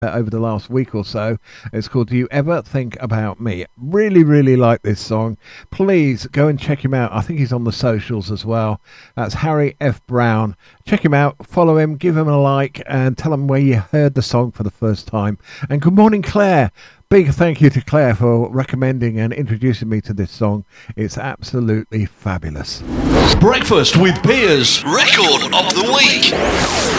over the last week or so. It's called Do You Ever Think About Me? Really, really like this song. Please go and check him out. I think he's on the socials as well. That's Harry F. Brown. Check him out, follow him, give him a like, and tell him where you heard the song for the first time. And good morning, Claire. Big thank you to Claire for recommending and introducing me to this song. It's absolutely fabulous. Breakfast with Piers, record of the week.